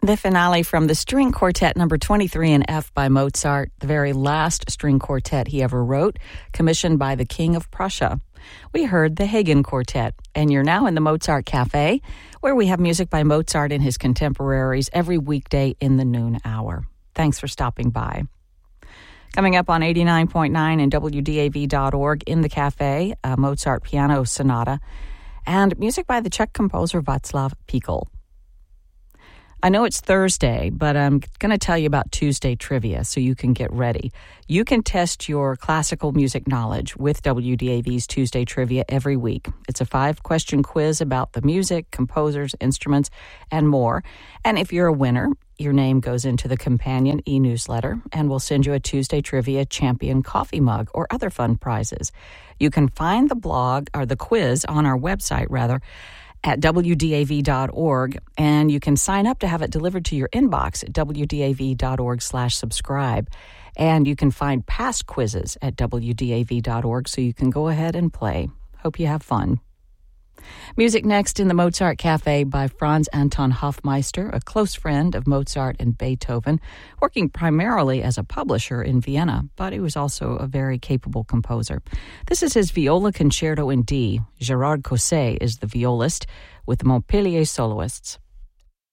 The finale from the String Quartet number 23 in F by Mozart, the very last string quartet he ever wrote, commissioned by the King of Prussia. We heard the Hagen Quartet, and you're now in the Mozart Cafe, where we have music by Mozart and his contemporaries every weekday in the noon hour. Thanks for stopping by. Coming up on 89.9 and WDAV.org in the cafe, a Mozart piano sonata, and music by the Czech composer Václav Píkl. I know it's Thursday, but I'm going to tell you about Tuesday trivia so you can get ready. You can test your classical music knowledge with WDAV's Tuesday trivia every week. It's a 5-question quiz about the music, composers, instruments, and more. And if you're a winner, your name goes into the companion e-newsletter, and we'll send you a Tuesday Trivia Champion coffee mug or other fun prizes. You can find the blog, or the quiz, on our website, at WDAV.org, and you can sign up to have it delivered to your inbox at WDAV.org/subscribe. And you can find past quizzes at WDAV.org, so you can go ahead and play. Hope you have fun. Music next in the Mozart Cafe by Franz Anton Hofmeister, a close friend of Mozart and Beethoven, working primarily as a publisher in Vienna, but he was also a very capable composer. This is his Viola Concerto in D. Gérard Cosset is the violist with the Montpellier Soloists.